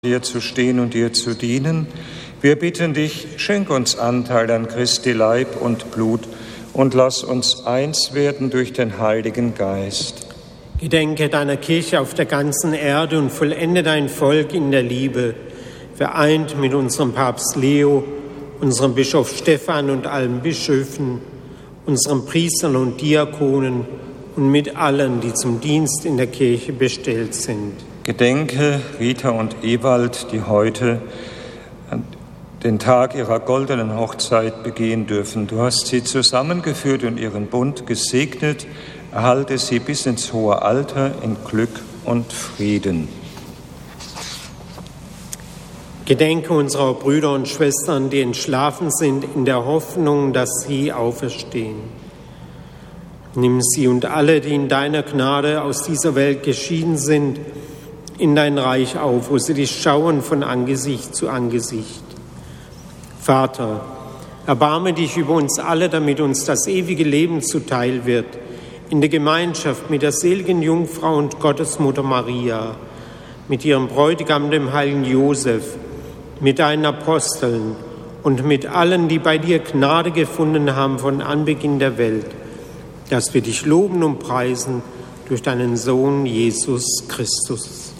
dir zu stehen und dir zu dienen. Wir bitten dich, schenk uns Anteil an Christi Leib und Blut und lass uns eins werden durch den Heiligen Geist. Gedenke deiner Kirche auf der ganzen Erde und vollende dein Volk in der Liebe, vereint mit unserem Papst Leo, unserem Bischof Stephan und allen Bischöfen, unseren Priestern und Diakonen und mit allen, die zum Dienst in der Kirche bestellt sind. Gedenke Rita und Ewald, die heute den Tag ihrer goldenen Hochzeit begehen dürfen. Du hast sie zusammengeführt und ihren Bund gesegnet. Erhalte sie bis ins hohe Alter in Glück und Frieden. Gedenke unserer Brüder und Schwestern, die entschlafen sind, in der Hoffnung, dass sie auferstehen. Nimm sie und alle, die in deiner Gnade aus dieser Welt geschieden sind, in dein Reich auf, wo sie dich schauen von Angesicht zu Angesicht. Vater, erbarme dich über uns alle, damit uns das ewige Leben zuteil wird, in der Gemeinschaft mit der seligen Jungfrau und Gottesmutter Maria, mit ihrem Bräutigam, dem heiligen Josef, mit deinen Aposteln und mit allen, die bei dir Gnade gefunden haben von Anbeginn der Welt, dass wir dich loben und preisen durch deinen Sohn Jesus Christus.